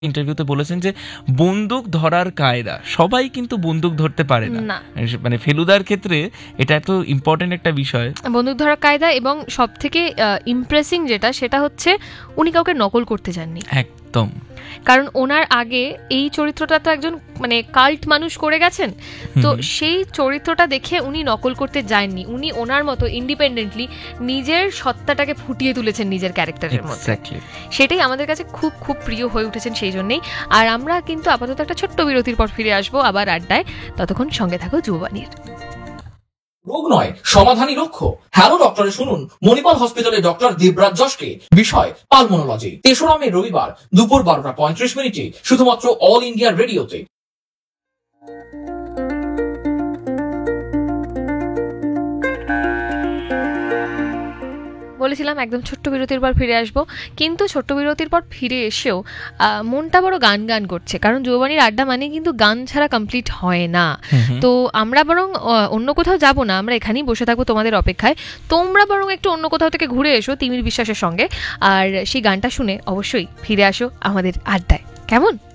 ইন্টারভিউতে বলেছেন যে বন্দুক ধরার কায়দা, সবাই কিন্তু বন্দুক ধরতে পারে না, মানে ফেলুদার ক্ষেত্রে এটা এত ইম্পর্টেন্ট একটা বিষয়, বন্দুক ধরার কায়দা। এবং সব থেকে ইমপ্রেসিং যেটা, সেটা হচ্ছে উনি কাউকে নকল করতে যাননি একদম। কারণ ওনার আগে এই চরিত্রটা তো একজন মানে কাল্ট মানুষ করে গেছেন, তো সেই চরিত্রটা দেখে উনি নকল করতে যাননি, উনি ওনার মতো ইন্ডিপেন্ডেন্টলি নিজের সত্তাটাকে ফুটিয়ে তুলেছেন নিজের ক্যারেক্টারের মধ্যে। সেটাই আমাদের কাছে খুব খুব প্রিয় হয়ে উঠেছেন সেই জন্যেই। আর আমরা কিন্তু আপাতত একটা ছোট্ট বিরতির পর ফিরে আসবো আবার আড্ডায়, ততক্ষণ সঙ্গে থাকো যুববাণীর। রোগ নয়, সমাধানই লক্ষ্য। হ্যালো ডক্টরে শুনুন মণিপাল হসপিটালে ডক্টর দেবরাজ যশকে, বিষয় পালমোনোলজি। ৩রা মে রবিবার দুপুর 12:35 শুধুমাত্র অল ইন্ডিয়া রেডিওতে। বলেছিলাম একদম ছোট্ট বিরতির পর ফিরে আসবো, কিন্তু ছোট্ট বিরতির পর ফিরে এসেও মনটা বড় গান গান করছে, কারণ যুববাণীর আড্ডা মানে কিন্তু গান ছাড়া কমপ্লিট হয় না। তো আমরা বরং অন্য কোথাও যাব না, আমরা এখানেই বসে থাকবো তোমাদের অপেক্ষায়। তোমরা বরং একটু অন্য কোথাও থেকে ঘুরে এসো তিমির বিশ্বাসের সঙ্গে, আর সেই গানটা শুনে অবশ্যই ফিরে আসো আমাদের আড্ডায়, কেমন?